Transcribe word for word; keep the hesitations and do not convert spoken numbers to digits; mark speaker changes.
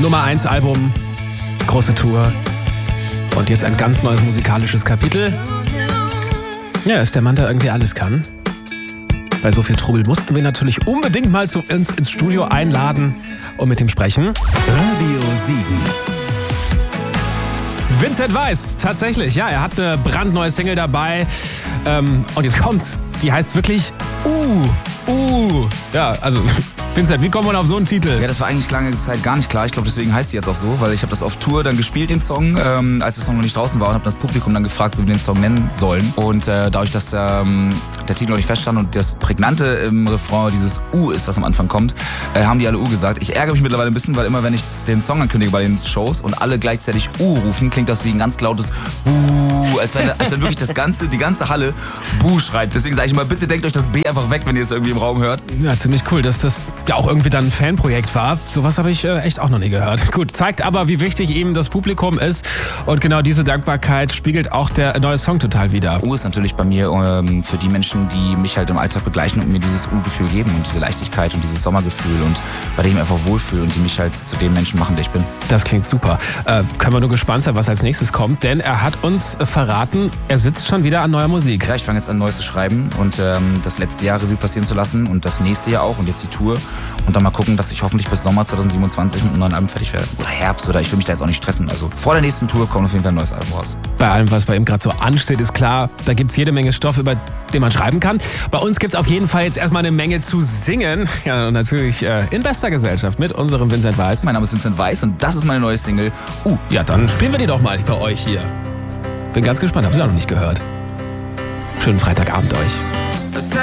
Speaker 1: Nummer eins Album, große Tour und jetzt ein ganz neues musikalisches Kapitel. Ja, ist der Mann, der irgendwie alles kann. Bei so viel Trubel mussten wir natürlich unbedingt mal zu uns ins Studio einladen und mit ihm sprechen.
Speaker 2: Radio Siegen.
Speaker 1: Vincent Weiss, tatsächlich, ja, er hat eine brandneue Single dabei. Ähm, und jetzt kommt's, die heißt wirklich Uh, Uh. Ja, also Vincent, wie kommt man auf so einen Titel?
Speaker 3: Ja, das war eigentlich lange Zeit gar nicht klar. Ich glaube, deswegen heißt sie jetzt auch so, weil ich habe das auf Tour dann gespielt, den Song, ähm, als der Song noch nicht draußen war und habe das Publikum dann gefragt, wie wir den Song nennen sollen. Und äh, dadurch, dass ähm, der Titel noch nicht feststand und das Prägnante im Refrain dieses U ist, was am Anfang kommt, äh, haben die alle U gesagt. Ich ärgere mich mittlerweile ein bisschen, weil immer, wenn ich den Song ankündige bei den Shows und alle gleichzeitig U rufen, klingt das wie ein ganz lautes Bu, als wenn, als wenn wirklich das ganze, die ganze Halle Bu schreit. Deswegen sage ich immer, bitte denkt euch das B einfach weg, wenn ihr es irgendwie im Raum hört.
Speaker 1: Ja, ziemlich cool, dass das ja auch irgendwie dann ein Fanprojekt war. Sowas habe ich äh, echt auch noch nie gehört. Gut, zeigt aber, wie wichtig ihm das Publikum ist. Und genau diese Dankbarkeit spiegelt auch der neue Song total wider.
Speaker 3: U ist natürlich bei mir ähm, für die Menschen, die mich halt im Alltag begleichen und mir dieses U-Gefühl geben und diese Leichtigkeit und dieses Sommergefühl und bei dem ich mich einfach wohlfühle und die mich halt zu dem Menschen machen, der ich bin.
Speaker 1: Das klingt super. Äh, können wir nur gespannt sein, was als nächstes kommt, denn er hat uns äh, verraten, er sitzt schon wieder an neuer Musik.
Speaker 3: Ja, ich fange jetzt an, Neues zu schreiben und ähm, das letzte Jahr Revue passieren zu lassen und das nächste Jahr auch und jetzt die Tour und dann mal gucken, dass ich hoffentlich bis Sommer zwanzig siebenundzwanzig mit einem neuen Album fertig werde. Oder Herbst, oder ich will mich da jetzt auch nicht stressen. Also vor der nächsten Tour kommt auf jeden Fall ein neues Album raus.
Speaker 1: Bei allem, was bei ihm gerade so ansteht, ist klar, da gibt es jede Menge Stoff, über den man schreiben kann. Bei uns gibt es auf jeden Fall jetzt erstmal eine Menge zu singen. Ja, und natürlich äh, in bester Gesellschaft mit unserem Vincent Weiss.
Speaker 3: Mein Name ist Vincent Weiss und das ist meine neue Single.
Speaker 1: Uh, ja, dann spielen wir die doch mal für euch hier. Bin ganz gespannt, hab sie auch noch nicht gehört. Schönen Freitagabend euch.